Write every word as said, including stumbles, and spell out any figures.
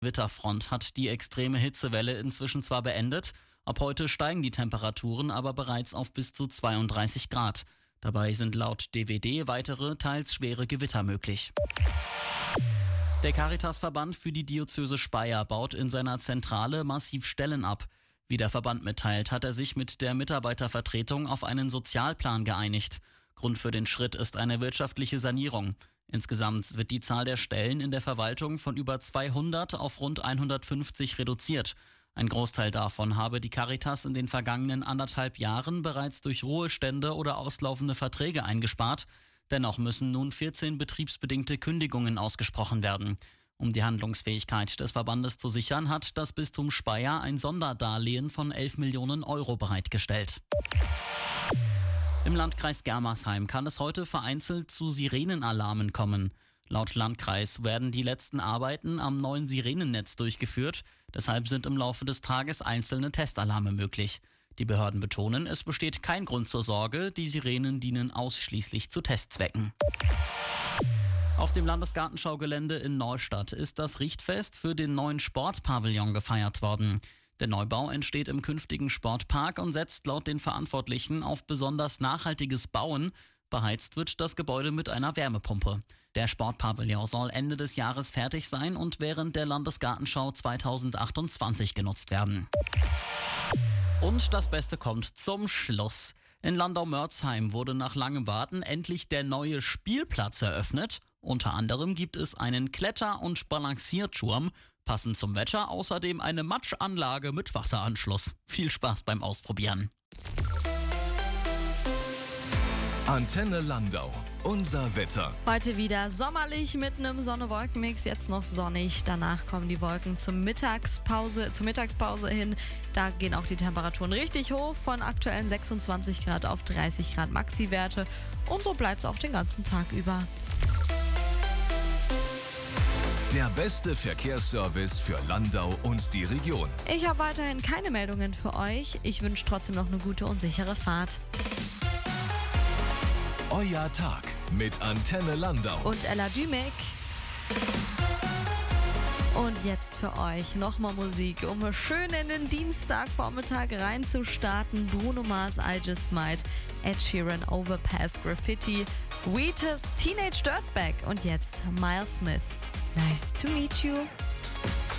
Gewitterfront hat die extreme Hitzewelle inzwischen zwar beendet, ab heute steigen die Temperaturen aber bereits auf bis zu zweiunddreißig Grad. Dabei sind laut D W D weitere, teils schwere Gewitter möglich. Der Caritasverband für die Diözese Speyer baut in seiner Zentrale massiv Stellen ab. Wie der Verband mitteilt, hat er sich mit der Mitarbeitervertretung auf einen Sozialplan geeinigt. Grund für den Schritt ist eine wirtschaftliche Sanierung. Insgesamt wird die Zahl der Stellen in der Verwaltung von über zweihundert auf rund hundertfünfzig reduziert. Ein Großteil davon habe die Caritas in den vergangenen anderthalb Jahren bereits durch Ruhestände oder auslaufende Verträge eingespart. Dennoch müssen nun vierzehn betriebsbedingte Kündigungen ausgesprochen werden. Um die Handlungsfähigkeit des Verbandes zu sichern, hat das Bistum Speyer ein Sonderdarlehen von elf Millionen Euro bereitgestellt. Im Landkreis Germersheim kann es heute vereinzelt zu Sirenenalarmen kommen. Laut Landkreis werden die letzten Arbeiten am neuen Sirenennetz durchgeführt. Deshalb sind im Laufe des Tages einzelne Testalarme möglich. Die Behörden betonen, es besteht kein Grund zur Sorge. Die Sirenen dienen ausschließlich zu Testzwecken. Auf dem Landesgartenschaugelände in Neustadt ist das Richtfest für den neuen Sportpavillon gefeiert worden. Der Neubau entsteht im künftigen Sportpark und setzt laut den Verantwortlichen auf besonders nachhaltiges Bauen. Beheizt wird das Gebäude mit einer Wärmepumpe. Der Sportpavillon soll Ende des Jahres fertig sein und während der Landesgartenschau zweitausendachtundzwanzig genutzt werden. Und das Beste kommt zum Schluss. In Landau-Mörzheim wurde nach langem Warten endlich der neue Spielplatz eröffnet. Unter anderem gibt es einen Kletter- und Balancierturm. Passend zum Wetter außerdem eine Matschanlage mit Wasseranschluss. Viel Spaß beim Ausprobieren. Antenne Landau. Unser Wetter. Heute wieder sommerlich mit einem Sonne-Wolken-Mix. Jetzt noch sonnig. Danach kommen die Wolken zur Mittagspause, zur Mittagspause hin. Da gehen auch die Temperaturen richtig hoch. Von aktuellen sechsundzwanzig Grad auf dreißig Grad Maxi-Werte. Und so bleibt es auch den ganzen Tag über. Der beste Verkehrsservice für Landau und die Region. Ich habe weiterhin keine Meldungen für euch. Ich wünsche trotzdem noch eine gute und sichere Fahrt. Euer Tag mit Antenne Landau und Ella Dümek. Und jetzt für euch nochmal Musik, um schön in den Dienstagvormittag reinzustarten. Bruno Mars, I Just Might, Ed Sheeran, Overpass, Graffiti, Wheatus, Teenage Dirtbag und jetzt Miles Smith. Nice to meet you.